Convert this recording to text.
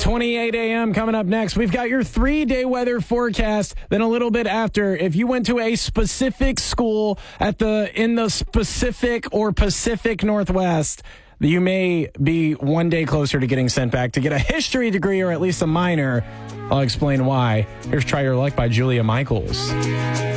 8:28 a.m. coming up next. We've got your 3-day weather forecast. Then a little bit after, if you went to a specific school in the specific or Pacific Northwest, you may be one day closer to getting sent back to get a history degree or at least a minor. I'll explain why. Here's Try Your Luck by Julia Michaels.